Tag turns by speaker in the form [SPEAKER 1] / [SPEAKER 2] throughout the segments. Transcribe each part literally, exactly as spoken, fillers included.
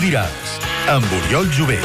[SPEAKER 1] diràs, amb Oriol Jové.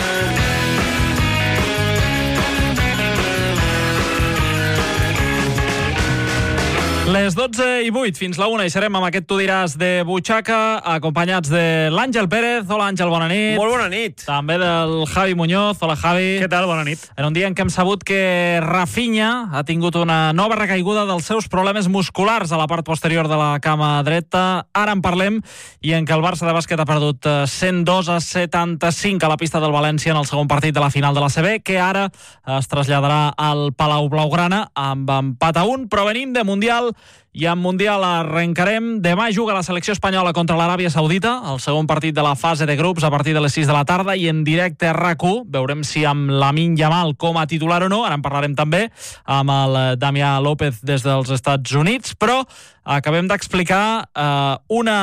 [SPEAKER 2] Les dotze i vuit, fins la una, i serem amb aquest Tu diràs de butxaca, acompanyats de l'Àngel Pérez. Hola, Àngel, bona nit.
[SPEAKER 3] Molt bona nit.
[SPEAKER 2] També del Javi Muñoz. Hola, Javi.
[SPEAKER 3] Què tal? Bona nit.
[SPEAKER 2] En un dia en què hem sabut que Rafinha ha tingut una nova recaiguda dels seus problemes musculars a la part posterior de la cama dreta. Ara en parlem, i en què el Barça de bàsquet ha perdut cent dos a setanta-cinc a la pista del València en el segon partit de la final de l'A C B, que ara es traslladarà al Palau Blaugrana amb empat a un, però venim de Mundial. I en Mundial arrencarem. Demà juga la selecció espanyola contra l'Aràbia Saudita, el segon partit de la fase de grups a partir de les sis de la tarda, i en directe a RAC u veurem si amb Lamine Yamal com a titular o no. Ara en parlarem també amb el Damià López des dels Estats Units, però acabem d'explicar eh,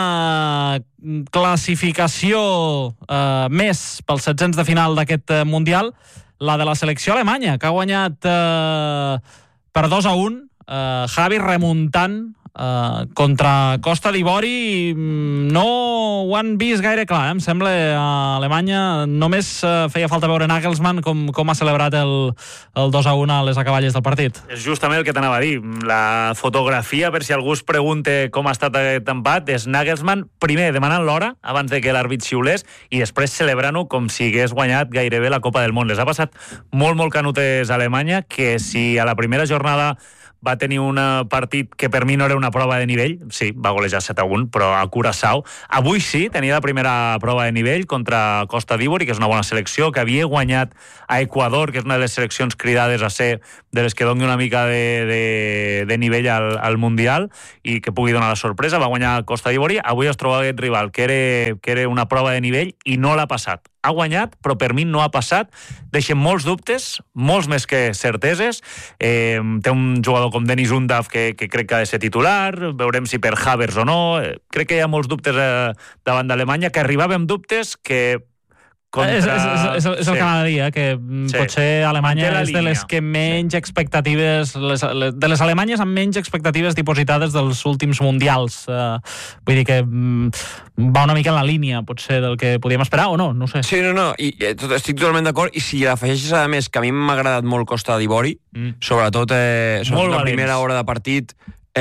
[SPEAKER 2] una classificació eh, més pels setzents de final d'aquest Mundial, la de la selecció alemanya, que ha guanyat eh, per dos a un, Uh, Javi remuntant uh, contra Costa d'Ivori. No ho han vist gaire clar, eh? Em sembla, a Alemanya només uh, feia falta veure Nagelsmann com, com ha celebrat el, el dos a un a les acaballes del partit.
[SPEAKER 3] És justament el que t'anava a dir. La fotografia, per si algú es pregunta com ha estat aquest empat, és Nagelsmann primer demanant l'hora abans de que l'àrbit xiulés i després celebrant-ho com si hagués guanyat gairebé la Copa del Món. Les ha passat molt, molt canutes a Alemanya, que si a la primera jornada va tenir un partit que per mi no era una prova de nivell, sí, va golejar set a un, però a Curaçao. Avui sí, tenia la primera prova de nivell contra Costa d'Ivori, que és una bona selecció, que havia guanyat a Equador, que és una de les seleccions cridades a ser de les que doni una mica de, de, de nivell al, al Mundial i que pugui donar la sorpresa. Va guanyar Costa d'Ivori. Avui es troba aquest rival, que era, que era una prova de nivell, i no l'ha passat. Ha guanyat, però per mi no ha passat. Deixen molts dubtes, molts més que certeses. Eh, té un jugador com Denis Undav que, que crec que ha de ser titular. Veurem si per Havertz o no. Eh, crec que hi ha molts dubtes eh, davant d'Alemanya, que arribàvem dubtes que contra...
[SPEAKER 2] És, és, és, és, és el sí. que m'ha de dir, eh? que sí. potser Alemanya és de les que menys sí. expectatives, les, de les Alemanyes amb menys expectatives dipositades dels últims mundials. Uh, vull dir que um, va una mica en la línia, potser, del que podíem esperar, o no? No sé.
[SPEAKER 4] Sí, no, no, i, i tot, estic totalment d'acord, i si l'afegeixes a més, que a mi m'ha agradat molt Costa d'Ivori, mm. sobretot, eh, sobretot la primera hora de partit,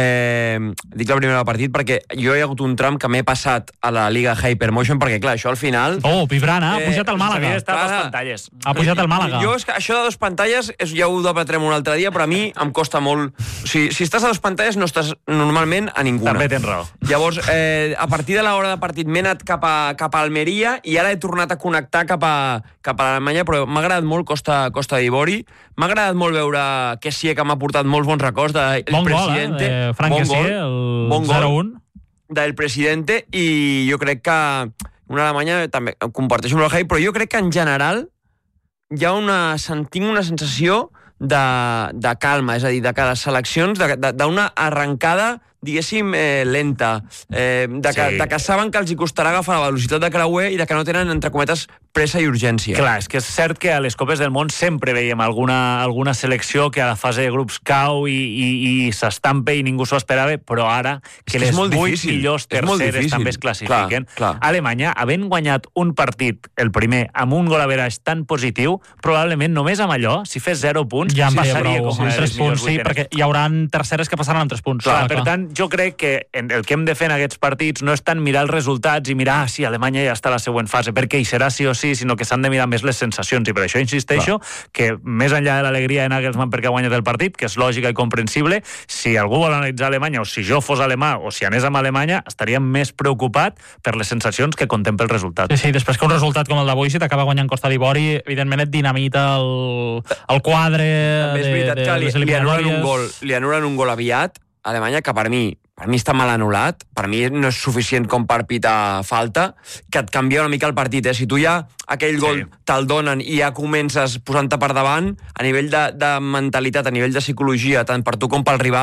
[SPEAKER 4] Eh, dic la primera partit perquè jo hi ha hagut un tram que m'he passat a la Liga Hypermotion, perquè clar, això al final
[SPEAKER 2] oh, Pibrana, ha pujat al Màlaga,
[SPEAKER 3] eh, a dos pantalles.
[SPEAKER 2] ha pujat al Màlaga.
[SPEAKER 4] Jo, és que això de dos pantalles és, ja ho debatrem un altre dia, però a mi em costa molt. O sigui, si estàs a dos pantalles no estàs normalment a ninguna.
[SPEAKER 3] També tens raó.
[SPEAKER 4] Llavors, eh, a partir de l'hora de partit m'he anat cap a, cap a Almeria i ara he tornat a connectar cap a, cap a l'Alemanya, però m'ha agradat molt Costa, Costa d'Ivori. M'ha agradat molt veure que sí, que m'ha portat molts bons records del
[SPEAKER 2] bon
[SPEAKER 4] Presidente.
[SPEAKER 2] Gol, eh? De Frank
[SPEAKER 4] bon
[SPEAKER 2] Kessié, el bon zero a un.
[SPEAKER 4] Del Presidente, i jo crec que una Alemanya també comparteix amb el Javi, però jo crec que en general hi ha una, tinc una sensació de, de calma, és a dir, de que les seleccions, d'una arrencada diguéssim, eh, lenta, eh, de, que, sí. de que saben que els hi costarà agafar la velocitat de creuer i de que no tenen, entre cometes, pressa i urgència.
[SPEAKER 3] Clar, és que és cert que a les Copes del Món sempre veiem alguna, alguna selecció que a la fase de grups cau i, i, i s'estampa i ningú s'ho esperava, però ara que, que les vuit millors terceres també es classifiquen. Clar, clar. Alemanya, havent guanyat un partit, el primer, amb un gol average tan positiu, probablement només amb allò, si fes zero punts,
[SPEAKER 2] ja
[SPEAKER 3] sí,
[SPEAKER 2] passaria
[SPEAKER 3] prou,
[SPEAKER 2] com a tres punts, sí, perquè hi haurà terceres que passaran amb tres punts.
[SPEAKER 3] Clar, clar, per tant, jo crec que el que hem de fer en aquests partits no és tant mirar els resultats i mirar, ah, sí, Alemanya ja està a la següent fase, perquè hi serà sí o sí, sinó que s'han de mirar més les sensacions, i per això insisteixo clar. que més enllà de l'alegria de Nagelsmann perquè ha guanyat el partit, que és lògica i comprensible, si algú vol analitzar Alemanya, o si jo fos alemà, o si anés amb Alemanya, estaria més preocupat per les sensacions que contempla el resultat.
[SPEAKER 2] Sí, sí, després que un resultat com el d'avui, si t'acaba guanyant Costa d'Ivori, evidentment et dinamita el, el quadre
[SPEAKER 4] també és veritat de, de, que li, li anulen un gol, li anulen un gol aviat a Alemanya, que per mi per mi està mal anul·lat, per mi no és suficient com per pitar falta, que et canvia una mica el partit, eh? Si tu ja aquell gol sí. te'l donen i ja comences posant-te per davant, a nivell de, de mentalitat, a nivell de psicologia, tant per tu com pel rival,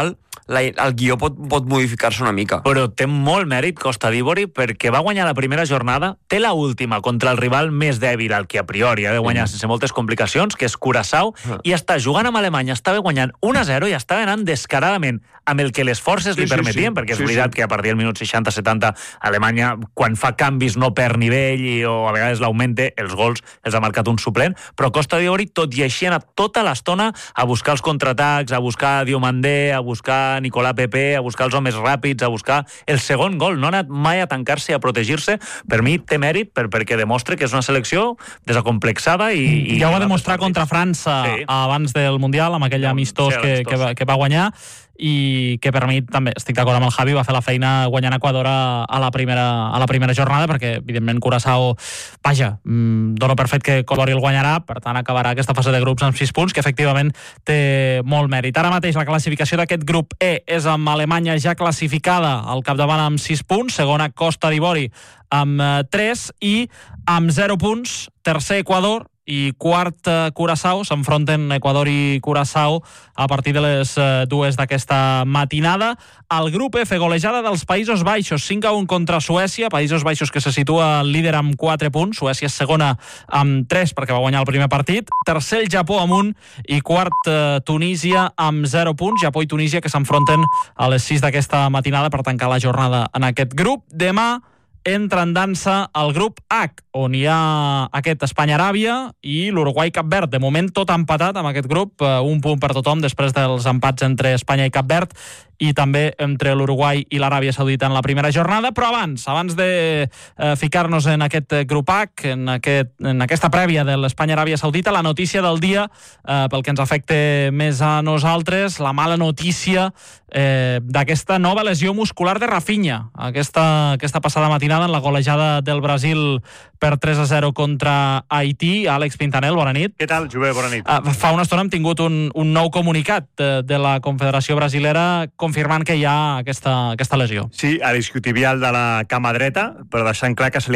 [SPEAKER 4] la, el guió pot, pot modificar-se una mica.
[SPEAKER 3] Però té molt mèrit Costa d'Ivori perquè va guanyar la primera jornada, té la última contra el rival més dèbil, el que a priori ha de guanyar mm. sense moltes complicacions, que és Curaçao, mm. i està jugant amb Alemanya, estava guanyant un a zero i estava anant descaradament amb el que les forces sí, li permetien, sí, sí. perquè és sí, veritat sí. que a partir del minut seixanta setanta Alemanya, quan fa canvis, no perd nivell i, o a vegades l'augmente, els gols els ha marcat un suplent, però Costa d'Ivori, tot i així, ha anat tota l'estona a buscar els contraatacs, a buscar Diomandé, a buscar Nicolà Pepe, a buscar els homes ràpids, a buscar el segon gol. No ha anat mai a tancar-se i a protegir-se. Per mi té mèrit per, perquè demostra que és una selecció desacomplexada i... i
[SPEAKER 2] ja ho va demostrar contra França sí. abans del Mundial, amb aquell amistós, sí, que, que, va, que va guanyar, i que per mi també, estic d'acord amb el Javi, va fer la feina guanyant Equador a, a, la, primera, a la primera jornada, perquè evidentment Curaçao, vaja, mmm, dono per fet que Equador el guanyarà, per tant acabarà aquesta fase de grups amb sis punts, que efectivament té molt mèrit. Ara mateix la classificació d'aquest grup E és amb Alemanya ja classificada al capdavant amb sis punts, segona Costa d'Ivori amb tres i amb zero punts, tercer Equador, i quart eh, Curaçao. S'enfronten Equador i Curaçao a partir de les eh, dues d'aquesta matinada. El grup F, golejada dels Països Baixos, cinc a un contra Suècia, Països Baixos que se situa líder amb quatre punts, Suècia és segona amb tres perquè va guanyar el primer partit, tercer el Japó amb un i quart eh, Tunísia amb zero punts, Japó i Tunísia que s'enfronten a les sis d'aquesta matinada per tancar la jornada en aquest grup. Demà entra en dansa el grup H, on hi ha aquest Espanya-Aràbia i l'Uruguai-Cap Verd. De moment tot empatat amb aquest grup, un punt per tothom després dels empats entre Espanya i Cap Verd i també entre l'Uruguai i l'Aràbia Saudita en la primera jornada, però abans, abans de eh, ficar-nos en aquest grup H, en, aquest, en aquesta prèvia de l'Espanya-Aràbia Saudita, la notícia del dia, eh, pel que ens afecta més a nosaltres, la mala notícia eh, d'aquesta nova lesió muscular de Rafinha, aquesta, aquesta passada matinada en la golejada del Brasil per tres a zero contra Haití. Àlex Pintanel, bona nit.
[SPEAKER 5] Què tal, Jové? Bona nit.
[SPEAKER 2] Uh, fa una estona hem tingut un, un nou comunicat de, de la Confederació Brasilera confirmant que hi ha aquesta, aquesta lesió.
[SPEAKER 5] Sí, a l'isquiotibial de la cama dreta, però deixant clar que se li